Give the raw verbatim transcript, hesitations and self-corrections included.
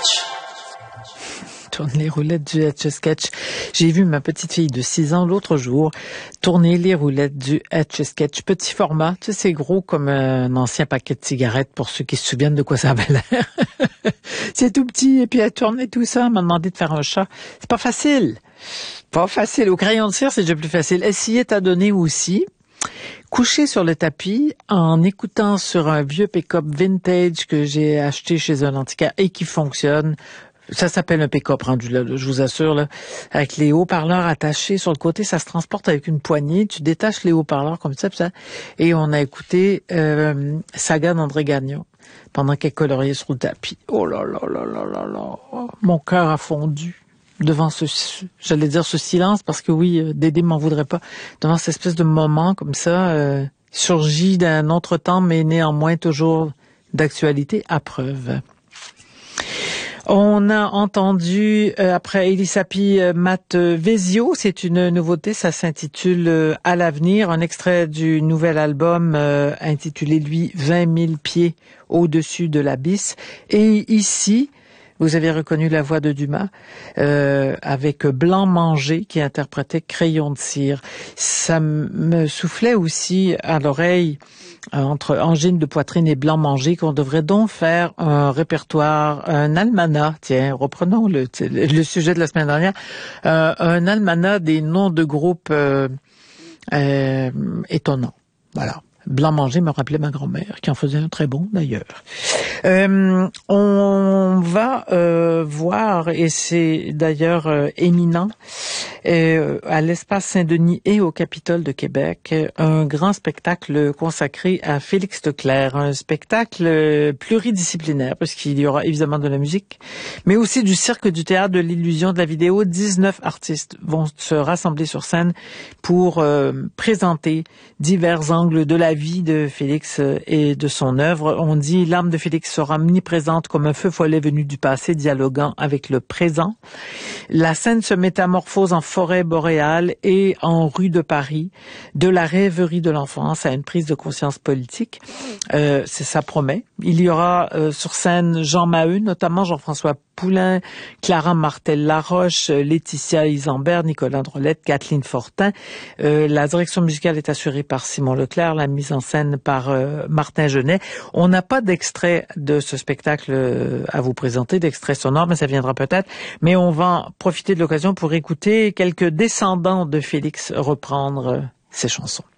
Tourne les roulettes du Etch-a-Sketch. J'ai vu ma petite fille de six ans l'autre jour tourner les roulettes du Etch-a-Sketch. Petit format, tu sais, c'est gros comme un ancien paquet de cigarettes pour ceux qui se souviennent de quoi ça avait l'air. C'est tout petit et puis elle tournait tout ça, elle m'a demandé de faire un chat. C'est pas facile. Pas facile. Au crayon de cire, c'est déjà plus facile. Essayer t'a donné aussi. Couché sur le tapis, en écoutant sur un vieux pick-up vintage que j'ai acheté chez un antiquaire et qui fonctionne. Ça s'appelle un pick-up rendu là, là, je vous assure, là, avec les haut-parleurs attachés sur le côté, ça se transporte avec une poignée, tu détaches les haut-parleurs comme ça, ça et on a écouté euh, Saga d'André Gagnon pendant qu'elle coloriait sur le tapis. Oh là là là là là là, mon cœur a fondu devant ce, j'allais dire ce silence, parce que oui, Dédé m'en voudrait pas, devant cette espèce de moment comme ça, euh, surgit d'un autre temps, mais néanmoins toujours d'actualité à preuve. On a entendu, euh, après Elisapi, euh, Matt Vezio, c'est une nouveauté, ça s'intitule euh, « À l'avenir », un extrait du nouvel album euh, intitulé, lui, « vingt mille pieds au-dessus de l'abysse ». Et ici, vous avez reconnu la voix de Dumas, euh, avec Blanc Manger qui interprétait Crayon de cire. Ça me soufflait aussi à l'oreille, euh, entre angine de poitrine et Blanc Manger, qu'on devrait donc faire un répertoire, un almanach, tiens, reprenons le, le sujet de la semaine dernière, euh, un almanach des noms de groupes euh, euh, étonnants. Voilà. Blanc Manger me rappelait ma grand-mère, qui en faisait un très bon d'ailleurs. Euh, on va euh, voir, et c'est d'ailleurs euh, éminent, euh, à l'Espace Saint-Denis et au Capitole de Québec, un grand spectacle consacré à Félix Leclerc, un spectacle pluridisciplinaire, parce qu'il y aura évidemment de la musique, mais aussi du cirque, du théâtre, de l'illusion, de la vidéo. dix-neuf artistes vont se rassembler sur scène pour euh, présenter divers angles de la vie de Félix et de son œuvre. On dit l'âme de Félix sera omniprésente comme un feu follet venu du passé, dialoguant avec le présent. La scène se métamorphose en forêt boréale et en rue de Paris, de la rêverie de l'enfance à une prise de conscience politique. Euh, c'est ça promet. Il y aura euh, sur scène Jean Maheu, notamment Jean-François Poulain, Clara Martel-Laroche, Laetitia Isambert, Nicolas Drolette, Kathleen Fortin. Euh, la direction musicale est assurée par Simon Leclerc, la mise en scène par euh, Martin Genet. On n'a pas d'extrait de ce spectacle euh, à vous présenter, d'extrait sonore, mais ça viendra peut-être. Mais on va profiter de l'occasion pour écouter quelques descendants de Félix reprendre euh, ses chansons.